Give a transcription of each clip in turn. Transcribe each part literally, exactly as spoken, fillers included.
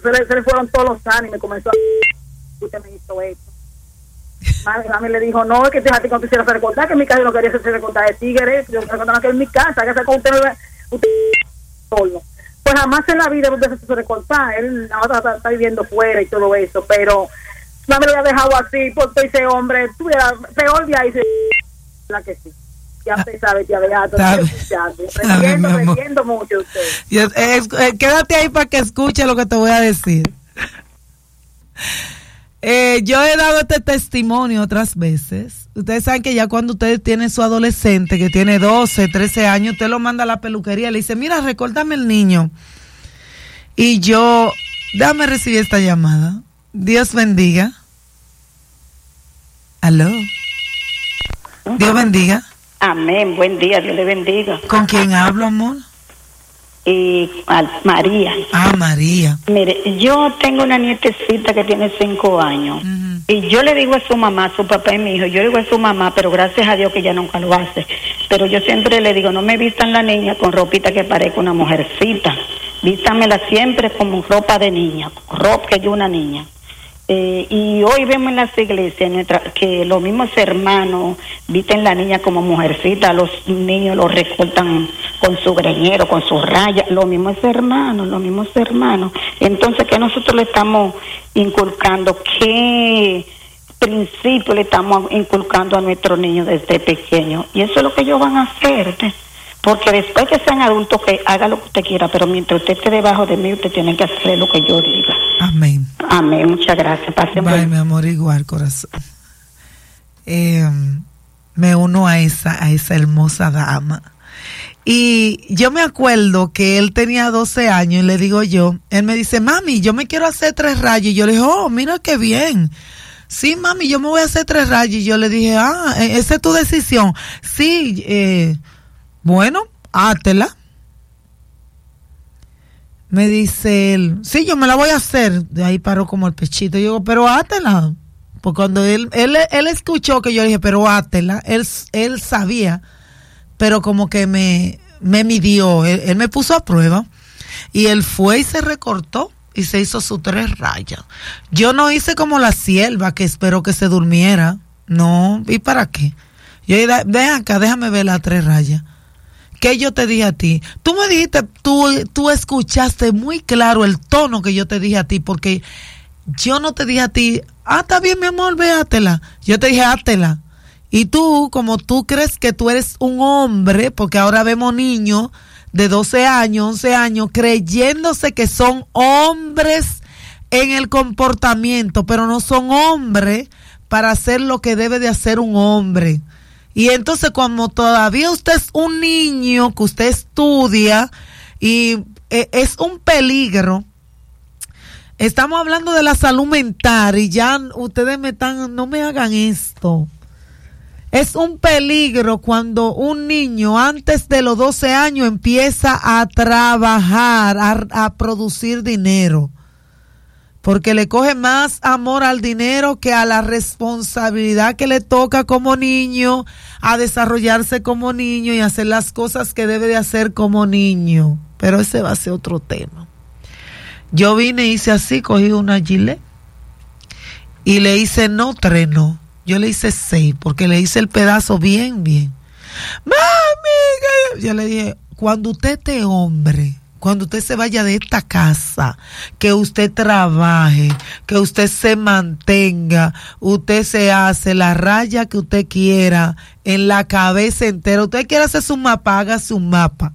se le, se le fueron todos los años y me comenzó a... Usted me hizo esto. Mami, mami le dijo, no, es que te cuando hicieras recortar, que en mi casa yo no quería hacerse recortar de tigres, yo recordaba que en mi casa, que con usted, usted solo. Pues jamás en la vida usted se recortar, él ahora está, está viviendo fuera y todo eso, pero no me lo había dejado así, porque ese hombre, tuviera peor de ahí, la que sí. Ya usted sabe, tía Beato, aprendiendo, aprendiendo mucho usted. Yo, eh, eh, quédate ahí para que escuche lo que te voy a decir. Eh, yo he dado este testimonio otras veces. Ustedes saben que ya cuando ustedes tienen su adolescente que tiene doce, trece años, usted lo manda a la peluquería, le dice, mira, recórtame el niño. Y yo, déjame recibir esta llamada. Dios bendiga. Aló. Dios bendiga. Amén, buen día, Dios le bendiga. ¿Con quién hablo, amor? Y a María. Ah, María. Mire, yo tengo una nietecita que tiene cinco años. Uh-huh. Y yo le digo a su mamá, su papá y mi hijo, yo le digo a su mamá, pero gracias a Dios que ella nunca lo hace. Pero yo siempre le digo, no me vistan la niña con ropita que parezca una mujercita. Vístamela siempre como ropa de niña, ropa que yo una niña. Eh, y hoy vemos en las iglesias nuestra, que los mismos hermanos visten la niña como mujercita, los niños los recortan con su greñero, con sus rayas, los mismos hermanos, los mismos hermanos. Entonces, ¿qué nosotros le estamos inculcando? ¿Qué principio le estamos inculcando a nuestros niños desde pequeños? Y eso es lo que ellos van a hacer, ¿sí? Porque después que sean adultos, que haga lo que usted quiera, pero mientras usted esté debajo de mí, usted tiene que hacer lo que yo diga. Amén. Amén, muchas gracias. Pase Bye, mi amor, igual, corazón. Eh, me uno a esa, a esa hermosa dama. Y yo me acuerdo que él tenía doce años y le digo yo, él me dice, mami, yo me quiero hacer tres rayas. Y yo le dije, oh, mira qué bien. Sí, mami, yo me voy a hacer tres rayas. Y yo le dije, ah, esa es tu decisión. Sí, eh, bueno, hátela. Me dice él, sí, yo me la voy a hacer. De ahí paró como el pechito. Yo digo, pero hátela. Porque cuando él, él, él escuchó que yo le dije, pero hátela, él, él sabía, pero como que me, me midió, él, él me puso a prueba. Y él fue y se recortó y se hizo sus tres rayas. Yo no hice como la sierva que esperó que se durmiera. No, ¿y para qué? Yo dije, ven acá, déjame ver las tres rayas. ¿Qué yo te dije a ti? Tú me dijiste, tú, tú escuchaste muy claro el tono que yo te dije a ti, porque yo no te dije a ti, ah, está bien, mi amor, véatela. Yo te dije, hátela. Y tú, como tú crees que tú eres un hombre, porque ahora vemos niños de doce años, once años, creyéndose que son hombres en el comportamiento, pero no son hombres para hacer lo que debe de hacer un hombre. Y entonces, como todavía usted es un niño, que usted estudia, y eh, es un peligro. Estamos hablando de la salud mental, y ya ustedes me están, no me hagan esto. Es un peligro cuando un niño antes de los doce años empieza a trabajar, a, a producir dinero. Porque le coge más amor al dinero que a la responsabilidad que le toca como niño, a desarrollarse como niño y hacer las cosas que debe de hacer como niño. Pero ese va a ser otro tema. Yo vine y hice así, cogí una gilet y le hice no tres, no. Yo le hice seis porque le hice el pedazo bien, bien. Mami, yo le dije, cuando usted esté hombre, cuando usted se vaya de esta casa, que usted trabaje, que usted se mantenga, usted se hace la raya que usted quiera en la cabeza entera. Usted quiere hacer su mapa, hágase un mapa.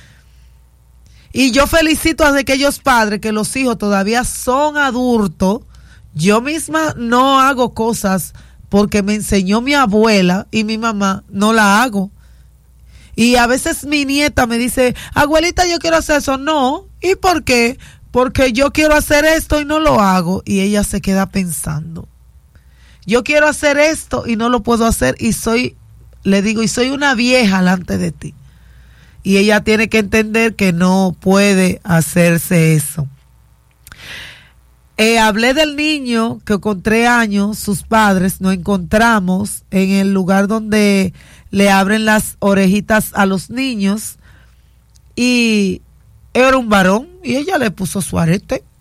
Y yo felicito a aquellos padres que los hijos todavía son adultos. Yo misma no hago cosas porque me enseñó mi abuela y mi mamá, no la hago. Y a veces mi nieta me dice, abuelita, yo quiero hacer eso. No, ¿y por qué? Porque yo quiero hacer esto y no lo hago. Y ella se queda pensando, yo quiero hacer esto y no lo puedo hacer, y soy, le digo, y soy una vieja delante de ti. Y ella tiene que entender que no puede hacerse eso. Eh, hablé del niño que con tres años sus padres nos encontramos en el lugar donde le abren las orejitas a los niños, y era un varón y ella le puso su arete.